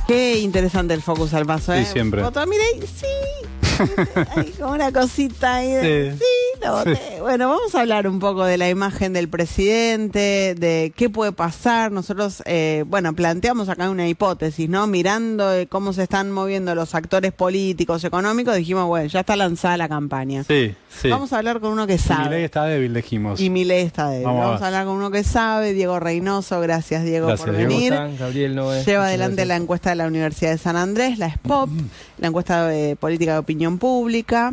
Qué interesante el Focus al Paso, ¿eh? Sí, siempre. ¿Votó a Milei? Sí. Hay como una cosita ahí de... Sí, lo voté. Sí. Bueno, vamos a hablar un poco de la imagen del presidente, de qué puede pasar. Nosotros, planteamos acá una hipótesis, ¿no? Mirando cómo se están moviendo los actores políticos, económicos, dijimos, bueno, ya está lanzada la campaña. Sí, sí. Vamos a hablar con uno que sabe. Y Milei está débil, dijimos. Y Milei está débil. Vamos a hablar con uno que sabe, Diego Reynoso. Gracias, Diego, por venir. Gabriel Noé. Lleva adelante la encuesta de la Universidad de San Andrés, la SPOP, la encuesta de política de opinión pública.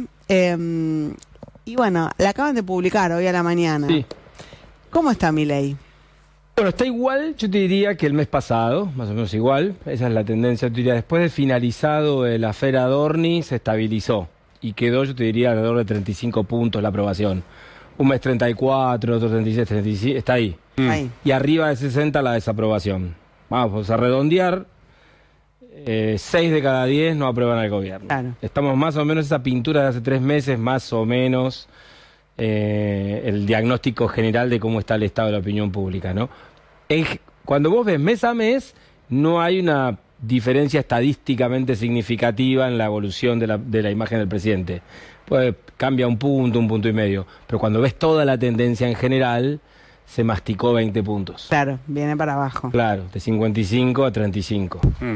Y bueno, la acaban de publicar hoy a la mañana. Sí. ¿Cómo está Milei? Bueno, está igual, yo te diría, que el mes pasado, más o menos igual. Esa es la tendencia, yo te diría. Después de finalizado el afer Adorni, se estabilizó. Y quedó, yo te diría, alrededor de 35 puntos la aprobación. Un mes 34, otro 36, 35, está ahí. Ahí. Y arriba de 60 la desaprobación. Vamos a redondear. 6 de cada 10 no aprueban al gobierno. Claro. Estamos más o menos, esa pintura de hace 3 meses, más o menos el diagnóstico general de cómo está el estado de la opinión pública, ¿no? Cuando vos ves mes a mes, no hay una diferencia estadísticamente significativa en la evolución de la imagen del presidente. Pues cambia un punto y medio. Pero cuando ves toda la tendencia en general, se masticó 20 puntos. Claro, viene para abajo. Claro, de 55 a 35.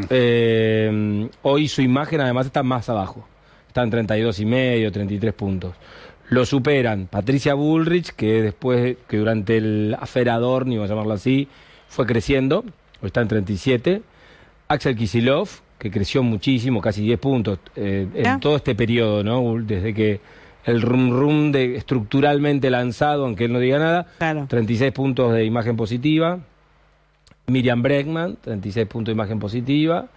Hoy su imagen además está más abajo. Está en 32 y medio, 33 puntos. Lo superan Patricia Bullrich, que durante el afer Adorni, vamos a llamarlo así, fue creciendo. Hoy está en 37. Axel Kicillof, que creció muchísimo, casi 10 puntos en todo este periodo, ¿no? Desde que el rum estructuralmente lanzado, aunque él no diga nada, claro. 36 puntos de imagen positiva. Miriam Bregman, 36 puntos de imagen positiva.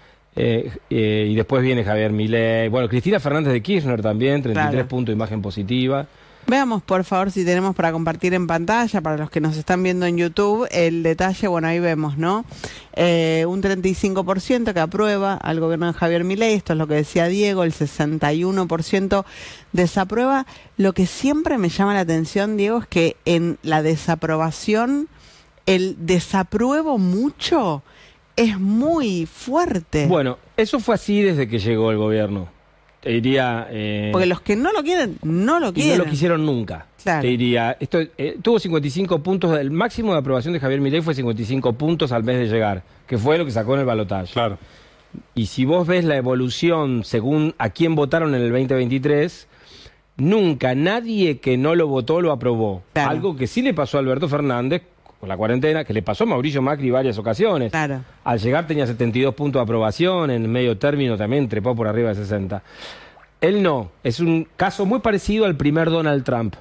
Y después viene Javier Milei. Bueno, Cristina Fernández de Kirchner también, 33 claro. puntos de imagen positiva. Veamos, por favor, si tenemos para compartir en pantalla, para los que nos están viendo en YouTube, el detalle. Bueno, ahí vemos, ¿no? Un 35% que aprueba al gobierno de Javier Milei. Esto es lo que decía Diego, el 61% desaprueba. Lo que siempre me llama la atención, Diego, es que en la desaprobación, el desapruebo mucho es muy fuerte. Bueno, eso fue así desde que llegó el gobierno. Te diría... porque los que no lo quieren, no lo quieren. Y no lo quisieron nunca. Claro. Te diría, tuvo 55 puntos, el máximo de aprobación de Javier Milei fue 55 puntos al mes de llegar, que fue lo que sacó en el balotaje. Claro. Y si vos ves la evolución según a quién votaron en el 2023, nunca nadie que no lo votó lo aprobó. Claro. Algo que sí le pasó a Alberto Fernández con la cuarentena, que le pasó a Mauricio Macri varias ocasiones. Claro. Al llegar tenía 72 puntos de aprobación, en medio término también trepó por arriba de 60. Él no, es un caso muy parecido al primer Donald Trump.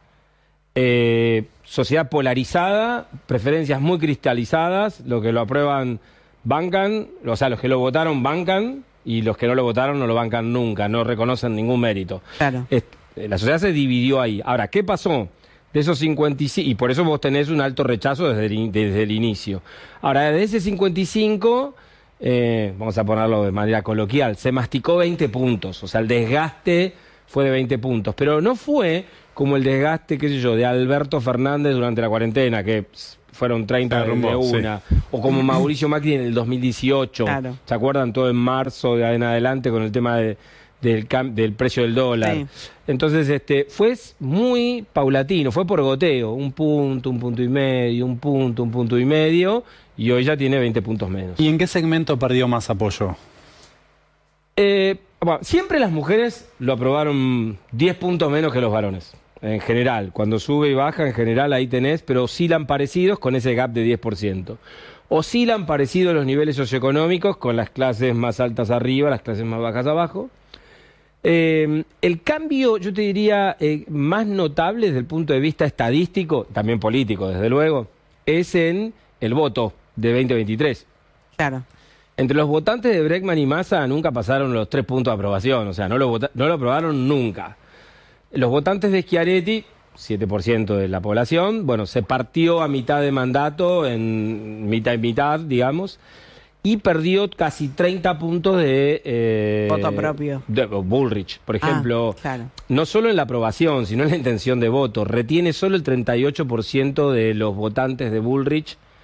Sociedad polarizada, preferencias muy cristalizadas, los que lo aprueban bancan, o sea, los que lo votaron bancan, y los que no lo votaron no lo bancan nunca, no reconocen ningún mérito. Claro. La sociedad se dividió ahí. Ahora, ¿qué pasó? De esos 55, y por eso vos tenés un alto rechazo desde el inicio. Ahora, de ese 55, vamos a ponerlo de manera coloquial, se masticó 20 puntos, o sea, el desgaste fue de 20 puntos, pero no fue como el desgaste, qué sé yo, de Alberto Fernández durante la cuarentena, que fueron 30 de una, sí. O como Mauricio Macri en el 2018, claro. ¿Se acuerdan? Todo en marzo de en adelante con el tema del precio del dólar. Sí. Entonces, fue muy paulatino, fue por goteo, un punto y medio, un punto y medio, y hoy ya tiene 20 puntos menos. ¿Y en qué segmento perdió más apoyo? Bueno, siempre las mujeres lo aprobaron 10 puntos menos que los varones, en general. Cuando sube y baja, en general ahí tenés, pero oscilan parecidos con ese gap de 10%. Oscilan parecidos los niveles socioeconómicos, con las clases más altas arriba, las clases más bajas abajo. El cambio, yo te diría, más notable desde el punto de vista estadístico, también político, desde luego, es en el voto de 2023. Claro. Entre los votantes de Bregman y Massa nunca pasaron los 3 puntos de aprobación, o sea, no lo aprobaron nunca. Los votantes de Schiaretti, 7% de la población, bueno, se partió a mitad de mandato, en mitad y mitad, digamos, y perdió casi 30 puntos de... voto propio. De Bullrich, por ejemplo. Claro. No solo en la aprobación, sino en la intención de voto. Retiene solo el 38% de los votantes de Bullrich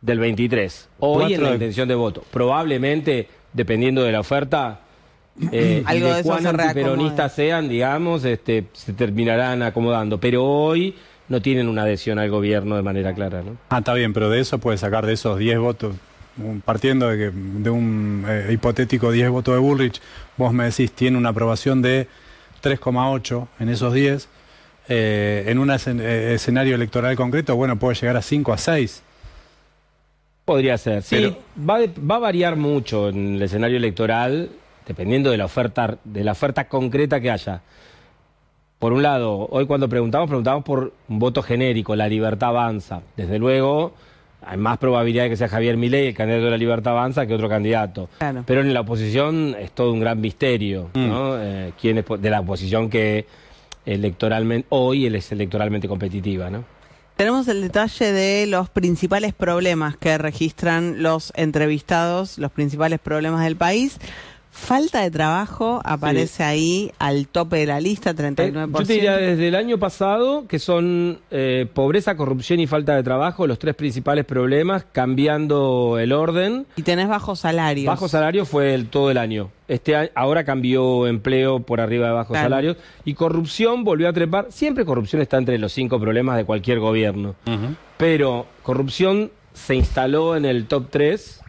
del 23. Hoy en la 4 intención de voto. Probablemente, dependiendo de la oferta, y Algo de de eso cuán se antiperonistas sean, digamos, se terminarán acomodando. Pero hoy no tienen una adhesión al gobierno de manera clara, ¿no? Ah, está bien, pero de eso puede sacar de esos 10 votos, partiendo de un hipotético 10 votos de Bullrich, vos me decís, tiene una aprobación de 3,8 en esos 10, en un escenario electoral concreto, bueno, puede llegar a 5, a 6. Podría ser. Sí, Pero- va a variar mucho en el escenario electoral, dependiendo de la oferta concreta que haya. Por un lado, hoy cuando preguntamos por un voto genérico, la libertad avanza. Desde luego, hay más probabilidad de que sea Javier Milei, el candidato de la libertad avanza, que otro candidato. Claro. Pero en la oposición es todo un gran misterio, ¿no? ¿Quién es de la oposición que electoralmente, hoy él es electoralmente competitiva, ¿no? Tenemos el detalle de los principales problemas que registran los entrevistados, los principales problemas del país. Falta de trabajo aparece ahí al tope de la lista, 39%. Yo te diría desde el año pasado que son pobreza, corrupción y falta de trabajo los tres principales problemas, cambiando el orden. Y tenés bajos salarios. Bajo salario fue todo el año. Ahora cambió empleo por arriba de bajos Claro. salarios. Y corrupción volvió a trepar. Siempre corrupción está entre los 5 problemas de cualquier gobierno. Pero corrupción se instaló en el top 3.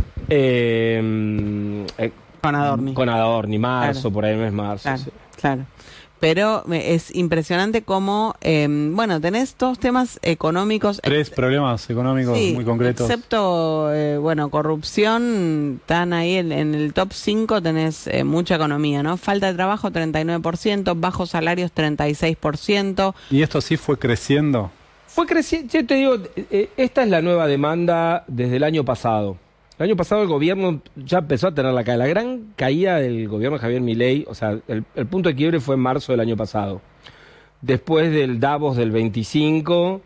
Con Adorni. Con Adorni, marzo, Claro. por ahí no es marzo. Claro, Sí. claro. Pero es impresionante cómo, bueno, tenés todos temas económicos. 3 problemas económicos Sí, muy concretos. excepto, bueno, corrupción, están ahí en el top 5, tenés mucha economía, ¿no? Falta de trabajo, 39%, bajos salarios, 36%. Y esto sí fue creciendo. Fue creciendo, yo te digo, esta es la nueva demanda desde el año pasado. El año pasado el gobierno ya empezó a tener la caída. La gran caída del gobierno de Javier Milei, o sea, el punto de quiebre fue en marzo del año pasado. Después del Davos del 25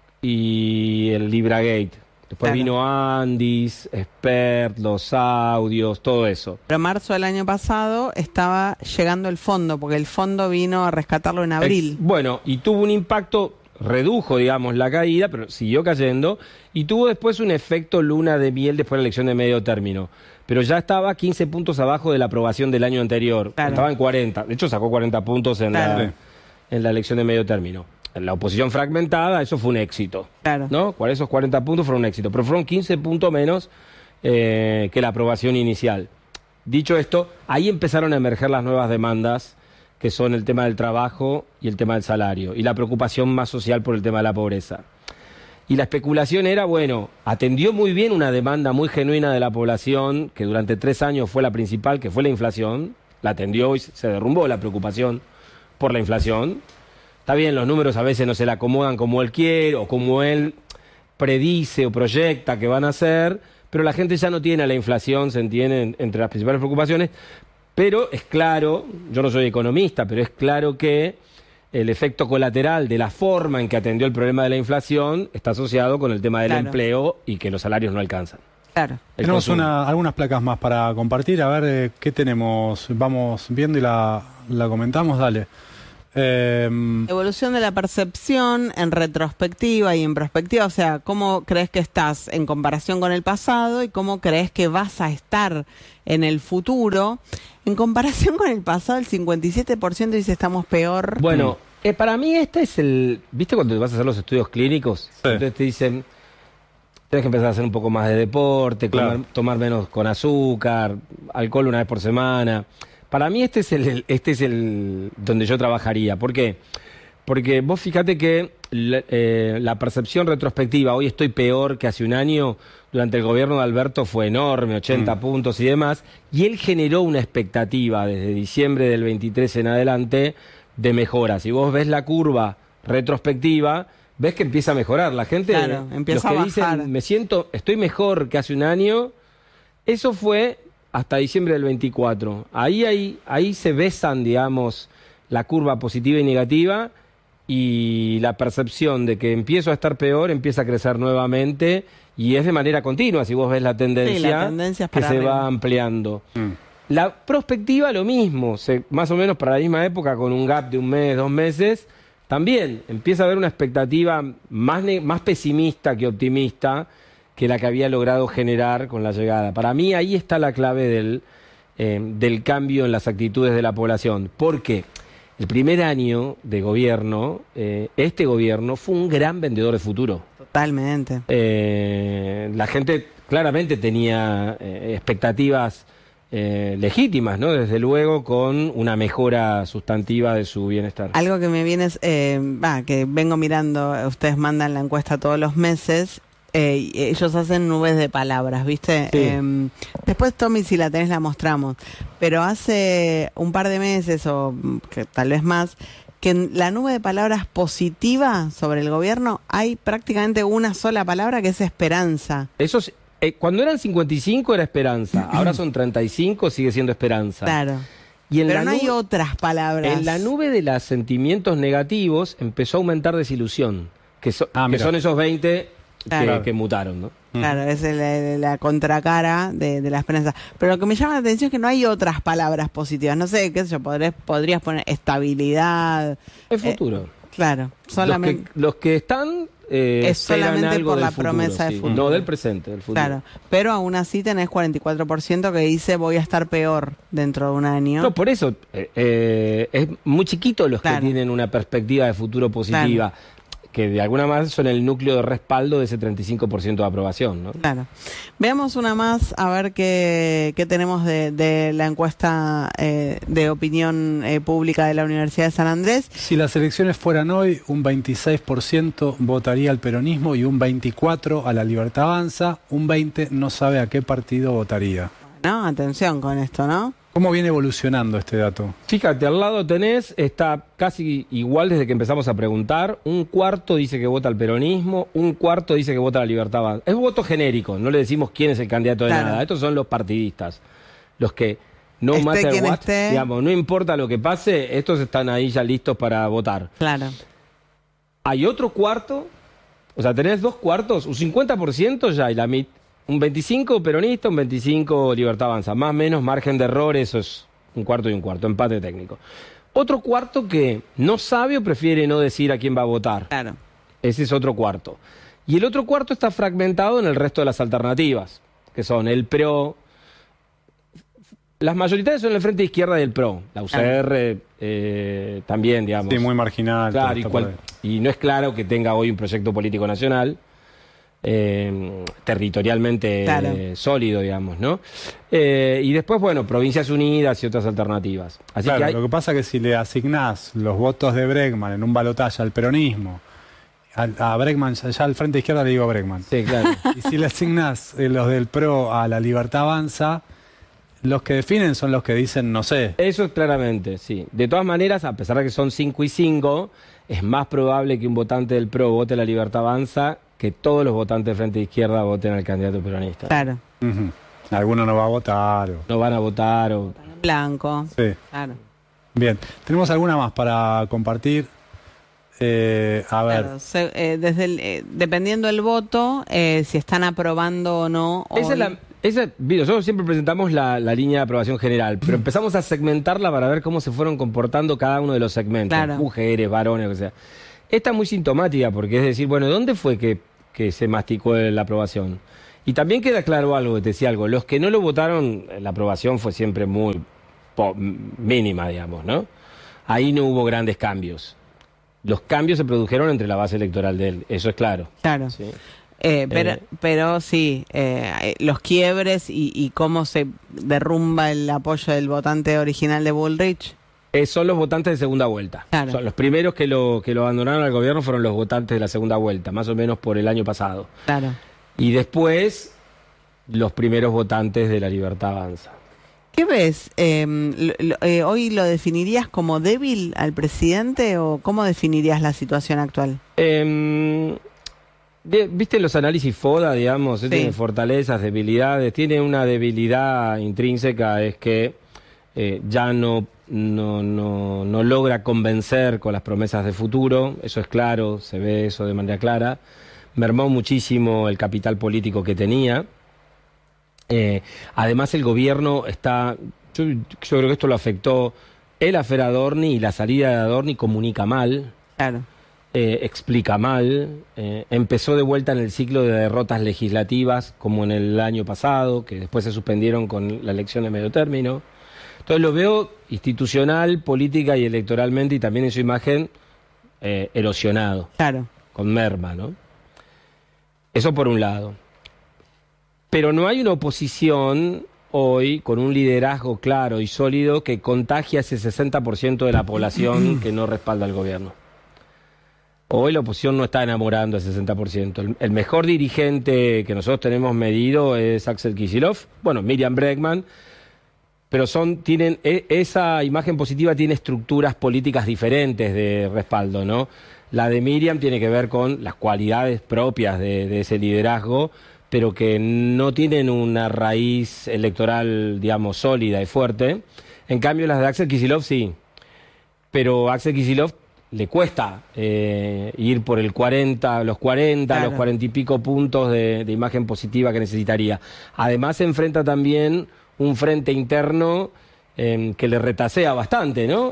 y el Libragate. Después Claro. vino Andis, Expert, los audios, todo eso. Pero en marzo del año pasado estaba llegando el fondo, porque el fondo vino a rescatarlo en abril. Bueno, y tuvo un impacto, redujo, digamos, la caída, pero siguió cayendo, y tuvo después un efecto luna de miel después de la elección de medio término. Pero ya estaba 15 puntos abajo de la aprobación del año anterior. Claro. Estaba en 40. De hecho, sacó 40 puntos en, Claro. en la elección de medio término. En la oposición fragmentada, eso fue un éxito. Claro. ¿No? Esos 40 puntos fueron un éxito. Pero fueron 15 puntos menos que la aprobación inicial. Dicho esto, ahí empezaron a emerger las nuevas demandas, que son el tema del trabajo y el tema del salario, y la preocupación más social por el tema de la pobreza. Y la especulación era, bueno, atendió muy bien una demanda muy genuina de la población, que durante 3 años fue la principal, que fue la inflación, la atendió y se derrumbó la preocupación por la inflación. Está bien, los números a veces no se le acomodan como él quiere, o como él predice o proyecta que van a ser, pero la gente ya no tiene a la inflación, se entiende, entre las principales preocupaciones. Pero es claro, yo no soy economista, pero es claro que el efecto colateral de la forma en que atendió el problema de la inflación está asociado con el tema del Claro. empleo y que los salarios no alcanzan. Claro. El Tenemos consumo. algunas placas más para compartir. A ver qué tenemos. Vamos viendo y la comentamos. Dale. Evolución de la percepción en retrospectiva y en prospectiva, o sea, ¿cómo crees que estás en comparación con el pasado y cómo crees que vas a estar en el futuro? En comparación con el pasado, el 57% dice estamos peor. Bueno, para mí este es el... ¿Viste cuando vas a hacer los estudios clínicos? Sí. Entonces te dicen, tienes que empezar a hacer un poco más de deporte, Claro. tomar menos con azúcar, alcohol una vez por semana. Para mí este es el donde yo trabajaría. ¿Por qué? Porque vos fíjate que la percepción retrospectiva, hoy estoy peor que hace un año, durante el gobierno de Alberto fue enorme, 80 puntos y demás, y él generó una expectativa desde diciembre del 23 en adelante de mejora. Si vos ves la curva retrospectiva, ves que empieza a mejorar. La gente, Claro, empieza los a que bajar. dicen, estoy mejor que hace un año, eso fue hasta diciembre del 24. Ahí se besan, digamos, la curva positiva y negativa, y la percepción de que empiezo a estar peor empieza a crecer nuevamente, y es de manera continua. Si vos ves la tendencia, tendencia es que para se arriba. va ampliando. La prospectiva lo mismo, más o menos para la misma época, con un gap de un mes, 2 meses, también empieza a haber una expectativa más pesimista que optimista, que la que había logrado generar con la llegada. Para mí ahí está la clave del cambio en las actitudes de la población. Porque el primer año de gobierno, este gobierno fue un gran vendedor de futuro. Totalmente. La gente claramente tenía expectativas legítimas, ¿no? Desde luego, con una mejora sustantiva de su bienestar. Algo que me viene es, que vengo mirando, ustedes mandan la encuesta todos los meses, ellos hacen nubes de palabras, ¿viste? Sí. Después, Tommy, si la tenés, la mostramos. Pero hace un par de meses, o que tal vez más, que en la nube de palabras positiva sobre el gobierno hay prácticamente una sola palabra, que es esperanza. Eso es, cuando eran 55 era esperanza, ahora son 35, sigue siendo esperanza. Claro. Y Pero no hay otras palabras. En la nube de los sentimientos negativos empezó a aumentar desilusión, que son esos 20 claro, que mutaron, ¿no? Claro, es la contracara de la esperanza. Pero lo que me llama la atención es que no hay otras palabras positivas. No sé, qué sé yo, podrías poner estabilidad. El futuro. Claro, solamente. Los que están es esperan solamente algo por del la futuro, promesa de futuro. No del presente, del futuro. Claro, pero aún así tenés 44% que dice voy a estar peor dentro de un año. No, por eso es muy chiquito los que tienen una perspectiva de futuro positiva. Claro. Que de alguna manera son el núcleo de respaldo de ese 35% de aprobación, ¿no? Claro. Veamos una más, a ver qué tenemos de la encuesta de opinión pública de la Universidad de San Andrés. Si las elecciones fueran hoy, un 26% votaría al peronismo y un 24% a la Libertad Avanza, un 20% no sabe a qué partido votaría. No, atención con esto, ¿no? ¿Cómo viene evolucionando este dato? Fíjate, al lado está casi igual desde que empezamos a preguntar. Un cuarto dice que vota al peronismo, un cuarto dice que vota a la Libertad Avanza. Es voto genérico, no le decimos quién es el candidato de nada. Estos son los partidistas, los que no matter what, digamos, no importa lo que pase, estos están ahí ya listos para votar. Claro. Hay otro cuarto, o sea, tenés dos cuartos, un 50% ya y la mitad. Un 25 peronista, un 25 Libertad Avanza. Más o menos margen de error, eso es un cuarto y un cuarto, empate técnico. Otro cuarto que no sabe o prefiere no decir a quién va a votar. Claro. Ese es otro cuarto. Y el otro cuarto está fragmentado en el resto de las alternativas, que son el PRO. Las mayoritarias son el Frente Izquierda del PRO. La UCR también, digamos. Sí, muy marginal. Claro, y no es claro que tenga hoy un proyecto político nacional. Territorialmente sólido, digamos, ¿no? Y después, bueno, Provincias Unidas y otras alternativas. Así claro, que lo que pasa es que si le asignás los votos de Bregman en un balotaje al peronismo, a Bregman, ya al Frente Izquierda le digo a Bregman. Sí, claro. Y si le asignás los del PRO a la Libertad Avanza, los que definen son los que dicen no sé. Eso es claramente, sí. De todas maneras, a pesar de que son 5 y 5, es más probable que un votante del PRO vote a la Libertad Avanza que todos los votantes de Frente Izquierda voten al candidato peronista. Claro. Alguno no va a votar. No van a votar. O... Blanco. Sí. Claro. Bien. ¿Tenemos alguna más para compartir? A ver. Claro, dependiendo del voto, si están aprobando o no. Nosotros siempre presentamos la línea de aprobación general, pero empezamos a segmentarla para ver cómo se fueron comportando cada uno de los segmentos. Claro. Mujeres, varones, o sea. Esta es muy sintomática porque es decir, bueno, ¿dónde fue que se masticó la aprobación? Y también queda claro algo, que te decía algo, los que no lo votaron, la aprobación fue siempre muy mínima, digamos, ¿no? Ahí no hubo grandes cambios. Los cambios se produjeron entre la base electoral de él, eso es claro. Claro. ¿Sí? Pero sí, los quiebres y cómo se derrumba el apoyo del votante original de Bullrich. Son los votantes de segunda vuelta. Claro. Son los primeros que lo abandonaron al gobierno fueron los votantes de la segunda vuelta, más o menos por el año pasado. Claro. Y después, los primeros votantes de la Libertad Avanza. ¿Qué ves? ¿Hoy lo definirías como débil al presidente o cómo definirías la situación actual? ¿Viste los análisis FODA, digamos? Sí. Tiene fortalezas, debilidades. Tiene una debilidad intrínseca, es que ya no logra convencer con las promesas de futuro, eso es claro, se ve eso de manera clara. Mermó muchísimo el capital político que tenía. Además el gobierno está, yo creo que esto lo afectó el affair Adorni y la salida de Adorni comunica mal. Claro. explica mal, empezó de vuelta en el ciclo de derrotas legislativas como en el año pasado, que después se suspendieron con la elección de medio término. Entonces lo veo institucional, política y electoralmente, y también en su imagen erosionado, Claro. con merma, ¿no? Eso por un lado. Pero no hay una oposición hoy con un liderazgo claro y sólido que contagie a ese 60% de la población que no respalda al gobierno. Hoy la oposición no está enamorando al 60%. El mejor dirigente que nosotros tenemos medido es Axel Kicillof, bueno, Miriam Bregman, pero esa imagen positiva tiene estructuras políticas diferentes de respaldo, ¿no? La de Miriam tiene que ver con las cualidades propias de ese liderazgo, pero que no tienen una raíz electoral, digamos, sólida y fuerte. En cambio, las de Axel Kicillof sí. Pero a Axel Kicillof le cuesta ir por los 40, Claro. los 40 y pico puntos de imagen positiva que necesitaría. Además, se enfrenta también un frente interno que le retasea bastante, ¿no?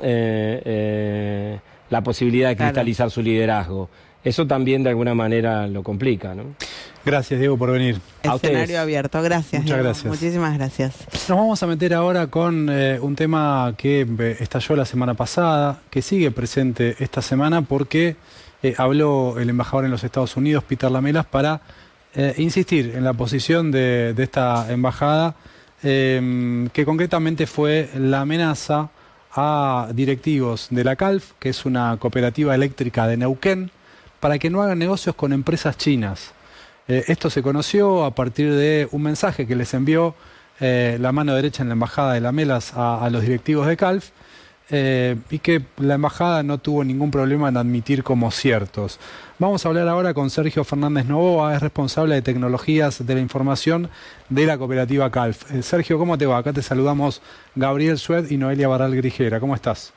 La posibilidad de Claro. cristalizar su liderazgo. Eso también de alguna manera lo complica, ¿no? Gracias, Diego, por venir. A ustedes. Escenario abierto. Gracias, Muchas Diego. gracias. Muchísimas gracias. Nos vamos a meter ahora con un tema que estalló la semana pasada, que sigue presente esta semana porque habló el embajador en los Estados Unidos, Peter Lamelas, para insistir en la posición de esta embajada, que concretamente fue la amenaza a directivos de la CALF, que es una cooperativa eléctrica de Neuquén, para que no hagan negocios con empresas chinas. Esto se conoció a partir de un mensaje que les envió la mano derecha en la embajada de Lamelas a los directivos de CALF, y que la embajada no tuvo ningún problema en admitir como ciertos. Vamos a hablar ahora con Sergio Fernández Novoa, es responsable de tecnologías de la información de la cooperativa CALF. Sergio, ¿cómo te va? Acá te saludamos Gabriel Sued y Noelia Barral Grijera. ¿Cómo estás?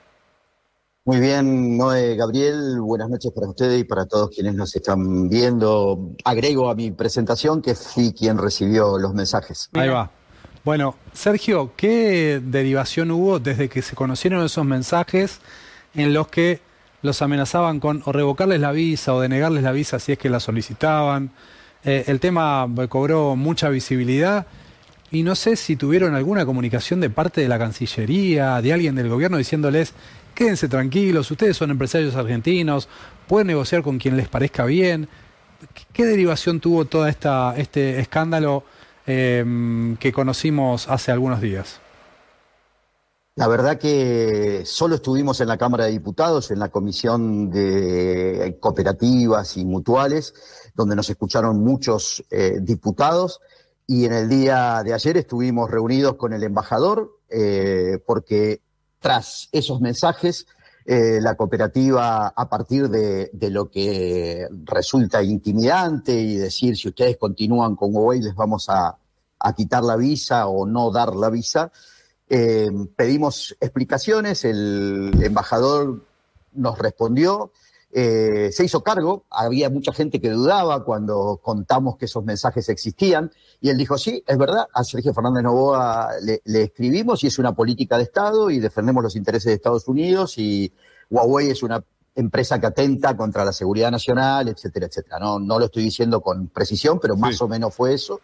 Muy bien, Noé, Gabriel, buenas noches para ustedes y para todos quienes nos están viendo. Agrego a mi presentación que fui quien recibió los mensajes. Ahí va. Bueno, Sergio, ¿qué derivación hubo desde que se conocieron esos mensajes en los que los amenazaban con o revocarles la visa o denegarles la visa si es que la solicitaban? El tema cobró mucha visibilidad y no sé si tuvieron alguna comunicación de parte de la Cancillería, de alguien del gobierno diciéndoles: quédense tranquilos, ustedes son empresarios argentinos, pueden negociar con quien les parezca bien. ¿Qué derivación tuvo todo este escándalo que conocimos hace algunos días? La verdad que solo estuvimos en la Cámara de Diputados, en la Comisión de Cooperativas y Mutuales, donde nos escucharon muchos diputados, y en el día de ayer estuvimos reunidos con el embajador, porque tras esos mensajes, la cooperativa, a partir de lo que resulta intimidante y decir si ustedes continúan con Huawei les vamos a quitar la visa o no dar la visa, pedimos explicaciones, el embajador nos respondió, se hizo cargo, había mucha gente que dudaba cuando contamos que esos mensajes existían, y él dijo: sí, es verdad, a Sergio Fernández Novoa le escribimos y es una política de Estado y defendemos los intereses de Estados Unidos y Huawei es una empresa que atenta contra la seguridad nacional, etcétera, etcétera. No lo estoy diciendo con precisión, pero más o menos fue eso.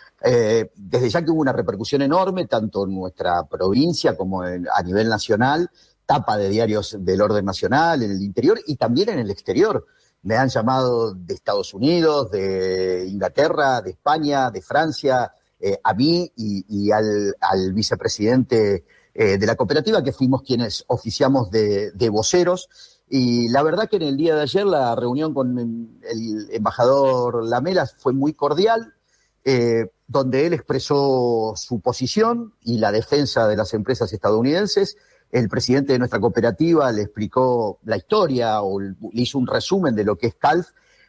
Desde ya que hubo una repercusión enorme, tanto en nuestra provincia como a nivel nacional, tapa de diarios del orden nacional, en el interior y también en el exterior. Me han llamado de Estados Unidos, de Inglaterra, de España, de Francia, a mí y al vicepresidente de la cooperativa, que fuimos quienes oficiamos de voceros. Y la verdad que en el día de ayer la reunión con el embajador Lamelas fue muy cordial, donde él expresó su posición y la defensa de las empresas estadounidenses. El presidente de nuestra cooperativa le explicó la historia o le hizo un resumen de lo que es CALF,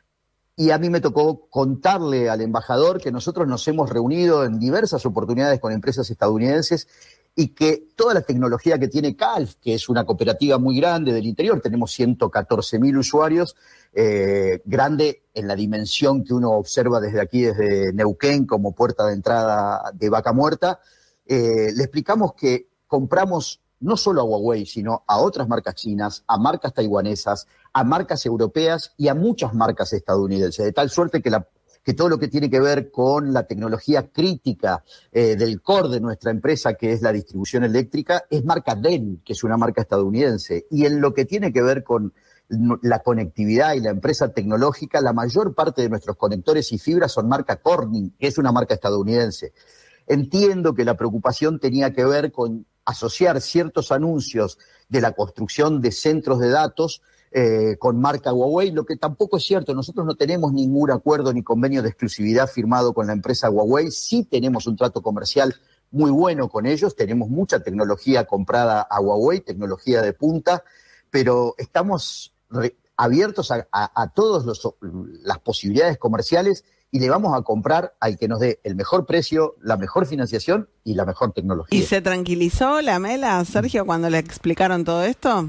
y a mí me tocó contarle al embajador que nosotros nos hemos reunido en diversas oportunidades con empresas estadounidenses y que toda la tecnología que tiene CALF, que es una cooperativa muy grande del interior, tenemos 114.000 usuarios, grande en la dimensión que uno observa desde aquí, desde Neuquén, como puerta de entrada de Vaca Muerta. Le explicamos que compramos no solo a Huawei, sino a otras marcas chinas, a marcas taiwanesas, a marcas europeas y a muchas marcas estadounidenses, de tal suerte que todo lo que tiene que ver con la tecnología crítica del core de nuestra empresa, que es la distribución eléctrica, es marca DEN, que es una marca estadounidense. Y en lo que tiene que ver con la conectividad y la empresa tecnológica, la mayor parte de nuestros conectores y fibras son marca Corning, que es una marca estadounidense. Entiendo que la preocupación tenía que ver con asociar ciertos anuncios de la construcción de centros de datos con marca Huawei, lo que tampoco es cierto. Nosotros no tenemos ningún acuerdo ni convenio de exclusividad firmado con la empresa Huawei. Sí tenemos un trato comercial muy bueno con ellos, tenemos mucha tecnología comprada a Huawei, tecnología de punta, pero estamos abiertos a todas las posibilidades comerciales y le vamos a comprar al que nos dé el mejor precio, la mejor financiación y la mejor tecnología. ¿Y se tranquilizó la Mela, Sergio, cuando le explicaron todo esto?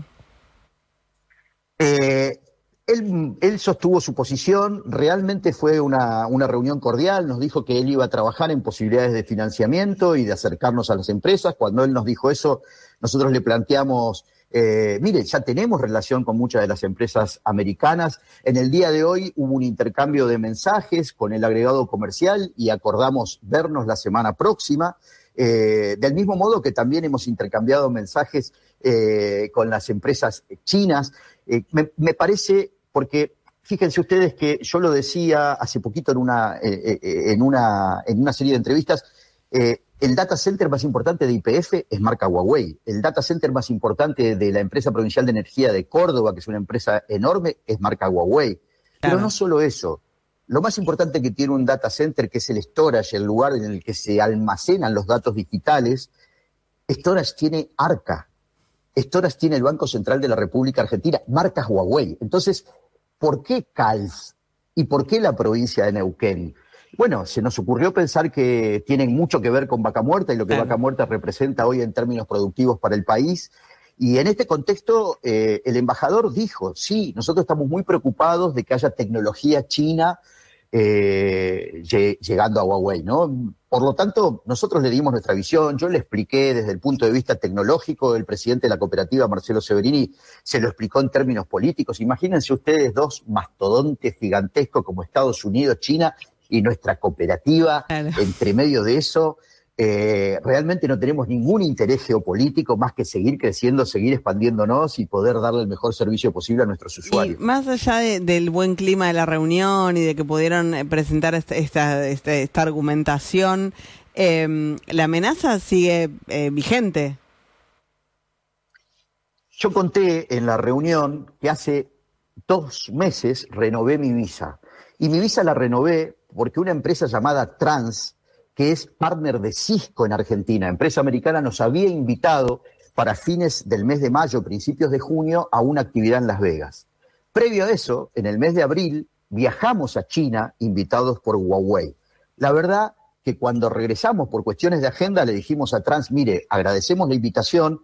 Él sostuvo su posición, realmente fue una reunión cordial, nos dijo que él iba a trabajar en posibilidades de financiamiento y de acercarnos a las empresas. Cuando él nos dijo eso, nosotros le planteamos, mire, ya tenemos relación con muchas de las empresas americanas. En el día de hoy hubo un intercambio de mensajes con el agregado comercial y acordamos vernos la semana próxima. Del mismo modo que también hemos intercambiado mensajes con las empresas chinas. Me parece, porque fíjense ustedes que yo lo decía hace poquito en una serie de entrevistas, el data center más importante de YPF es marca Huawei. El data center más importante de la empresa provincial de energía de Córdoba, que es una empresa enorme, es marca Huawei. Pero no solo eso. Lo más importante que tiene un data center, que es el storage, el lugar en el que se almacenan los datos digitales, storage tiene Arca. Storage tiene el Banco Central de la República Argentina, marca Huawei. Entonces, ¿por qué Calf? ¿Y por qué la provincia de Neuquén? Bueno, se nos ocurrió pensar que tienen mucho que ver con Vaca Muerta y lo que Vaca Muerta representa hoy en términos productivos para el país. Y en este contexto, el embajador dijo, sí, nosotros estamos muy preocupados de que haya tecnología china llegando a Huawei, ¿no? Por lo tanto, nosotros le dimos nuestra visión, yo le expliqué desde el punto de vista tecnológico, el presidente de la cooperativa, Marcelo Severini, se lo explicó en términos políticos. Imagínense ustedes dos mastodontes gigantescos como Estados Unidos, China y nuestra cooperativa, entre medio de eso. Realmente no tenemos ningún interés geopolítico más que seguir creciendo, seguir expandiéndonos y poder darle el mejor servicio posible a nuestros usuarios. Y más allá del buen clima de la reunión y de que pudieron presentar esta argumentación, ¿la amenaza sigue vigente? Yo conté en la reunión que hace 2 meses renové mi visa. Y mi visa la renové porque una empresa llamada Trans, que es partner de Cisco en Argentina, empresa americana, nos había invitado para fines del mes de mayo, principios de junio, a una actividad en Las Vegas. Previo a eso, en el mes de abril, viajamos a China, invitados por Huawei. La verdad que cuando regresamos por cuestiones de agenda, le dijimos a Trans, mire, agradecemos la invitación,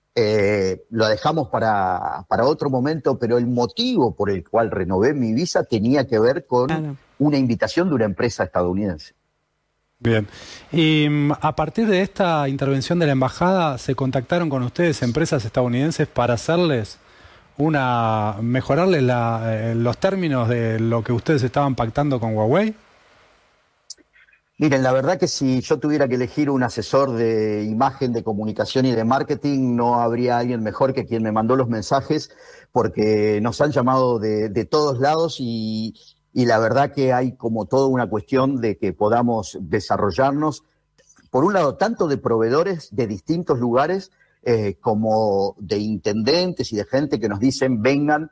lo dejamos para otro momento, pero el motivo por el cual renové mi visa tenía que ver con una invitación de una empresa estadounidense. Bien. Y a partir de esta intervención de la embajada, ¿se contactaron con ustedes empresas estadounidenses para hacerles mejorarles los términos de lo que ustedes estaban pactando con Huawei? Miren, la verdad que si yo tuviera que elegir un asesor de imagen, de comunicación y de marketing, no habría alguien mejor que quien me mandó los mensajes, porque nos han llamado de todos lados y la verdad que hay como toda una cuestión de que podamos desarrollarnos, por un lado, tanto de proveedores de distintos lugares como de intendentes y de gente que nos dicen vengan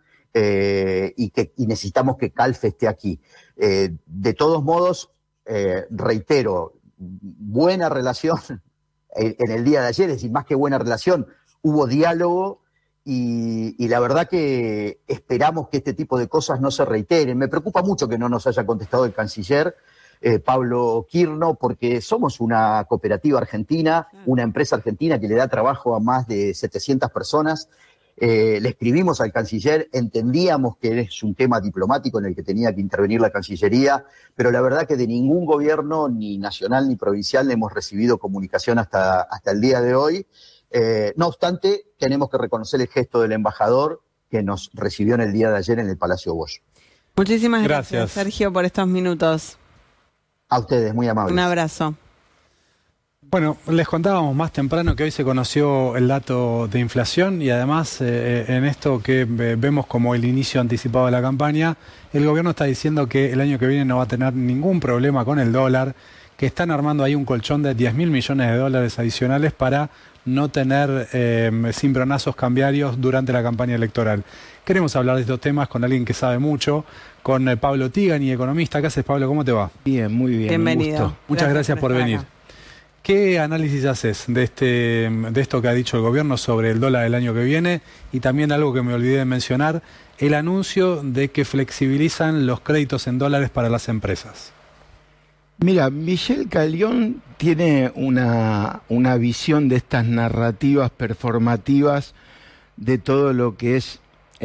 y necesitamos que Calf esté aquí. De todos modos, reitero, buena relación en el día de ayer, es decir, más que buena relación, hubo diálogo. Y la verdad que esperamos que este tipo de cosas no se reiteren. Me preocupa mucho que no nos haya contestado el canciller Pablo Quirno, porque somos una cooperativa argentina, una empresa argentina que le da trabajo a más de 700 personas. Le escribimos al canciller, entendíamos que es un tema diplomático en el que tenía que intervenir la Cancillería, pero la verdad que de ningún gobierno, ni nacional ni provincial, hemos recibido comunicación hasta el día de hoy. No obstante, tenemos que reconocer el gesto del embajador, que nos recibió en el día de ayer en el Palacio Bosch. Muchísimas gracias, Gracias. Sergio, por estos minutos. A ustedes, muy amables. Un abrazo. Bueno, les contábamos más temprano que hoy se conoció el dato de inflación y además en esto que vemos como el inicio anticipado de la campaña, el gobierno está diciendo que el año que viene no va a tener ningún problema con el dólar, que están armando ahí un colchón de 10.000 millones de dólares adicionales para no tener cimbronazos cambiarios durante la campaña electoral. Queremos hablar de estos temas con alguien que sabe mucho, con Pablo Tigani, economista. ¿Qué haces, Pablo? ¿Cómo te va? Bien, muy bien. Bienvenido. Un gusto. Muchas gracias por estar venir. acá. ¿Qué análisis haces de esto que ha dicho el gobierno sobre el dólar el año que viene? Y también algo que me olvidé de mencionar, el anuncio de que flexibilizan los créditos en dólares para las empresas. Mira, Michel Calión tiene una visión de estas narrativas performativas de todo lo que es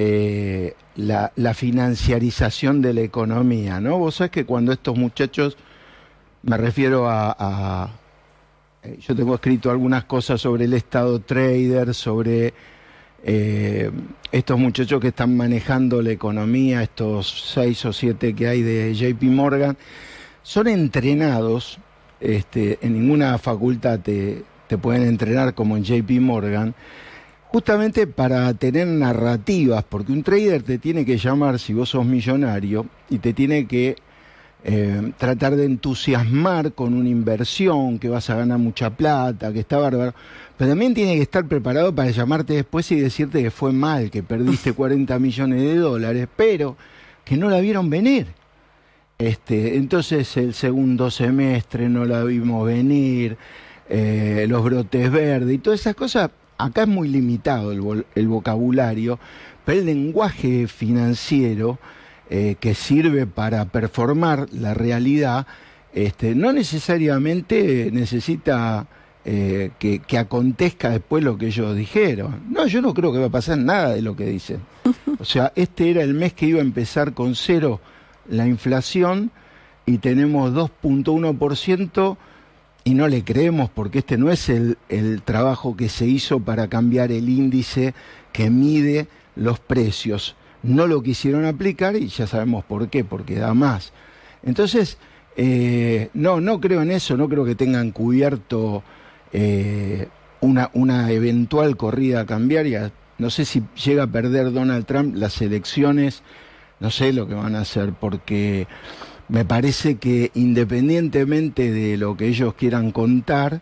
la financiarización de la economía, ¿no? Vos sabés que cuando estos muchachos, me refiero yo tengo escrito algunas cosas sobre el Estado Trader, sobre estos muchachos que están manejando la economía, estos 6 o 7 que hay de JP Morgan, son entrenados, en ninguna facultad te pueden entrenar como en JP Morgan, justamente para tener narrativas, porque un trader te tiene que llamar si vos sos millonario y te tiene que tratar de entusiasmar con una inversión, que vas a ganar mucha plata, que está bárbaro, pero también tiene que estar preparado para llamarte después y decirte que fue mal, que perdiste 40 millones de dólares, pero que no la vieron venir. Entonces el segundo semestre no la vimos venir, los brotes verdes y todas esas cosas. Acá es muy limitado el vocabulario, pero el lenguaje financiero que sirve para performar la realidad, no necesariamente necesita que acontezca después lo que ellos dijeron. No, yo no creo que va a pasar nada de lo que dicen. O sea, este era el mes que iba a empezar con 0 la inflación y tenemos 2.1%. Y no le creemos porque este no es el trabajo que se hizo para cambiar el índice que mide los precios. No lo quisieron aplicar y ya sabemos por qué, porque da más. Entonces, no creo en eso, no creo que tengan cubierto una eventual corrida cambiaria. No sé si llega a perder Donald Trump las elecciones, no sé lo que van a hacer, porque me parece que independientemente de lo que ellos quieran contar,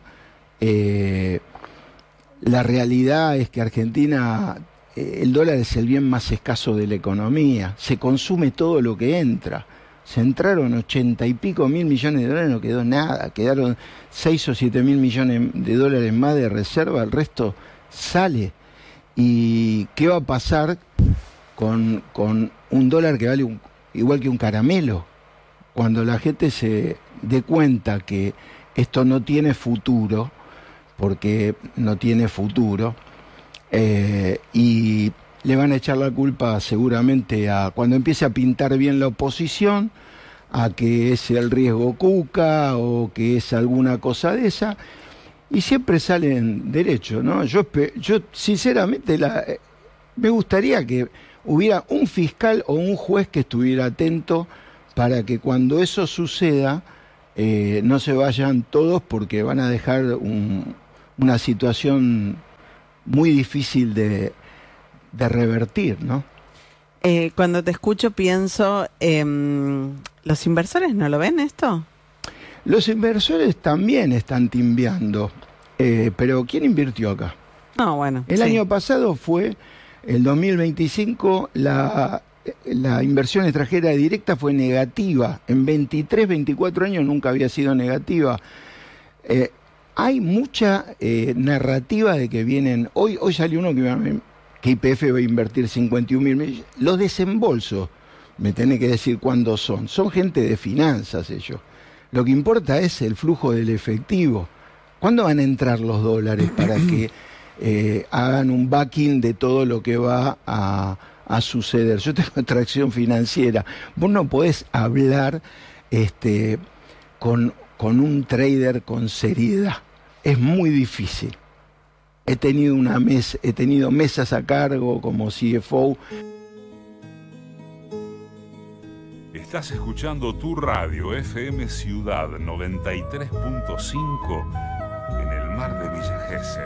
la realidad es que Argentina, el dólar es el bien más escaso de la economía, se consume todo lo que entra. Se entraron 80 y pico mil millones de dólares, no quedó nada, quedaron 6 o 7 mil millones de dólares más de reserva, el resto sale. ¿Y qué va a pasar con un dólar que vale igual que un caramelo? Cuando la gente se dé cuenta que esto no tiene futuro, porque no tiene futuro, y le van a echar la culpa seguramente cuando empiece a pintar bien la oposición, a que es el riesgo Cuca o que es alguna cosa de esa, y siempre salen derechos, ¿no? Yo sinceramente me gustaría que hubiera un fiscal o un juez que estuviera atento para que cuando eso suceda no se vayan todos, porque van a dejar una situación muy difícil de revertir, ¿no? Cuando te escucho pienso, ¿los inversores no lo ven esto? Los inversores también están timbeando, pero ¿quién invirtió acá? No, bueno. El año pasado fue, el 2025, la inversión extranjera directa fue negativa. En 23, 24 años nunca había sido negativa. Hay mucha narrativa de que vienen... Hoy salió uno que YPF va a invertir 51.000 millones. Los desembolsos, me tenés que decir cuándo son. Son gente de finanzas ellos. Lo que importa es el flujo del efectivo. ¿Cuándo van a entrar los dólares para que hagan un backing de todo lo que va a suceder? Yo tengo atracción financiera. Vos no podés hablar con un trader con seriedad. Es muy difícil. he tenido mesas a cargo como CFO. Estás escuchando tu radio FM Ciudad 93.5 en el mar de Villa Gesell.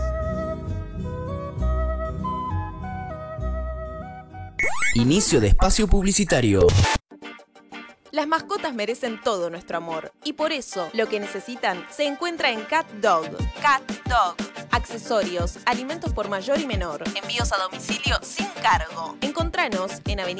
Inicio de espacio publicitario. Las mascotas merecen todo nuestro amor y por eso lo que necesitan se encuentra en Cat Dog. Cat Dog. Accesorios, alimentos por mayor y menor, envíos a domicilio sin cargo. Encontranos en Avenida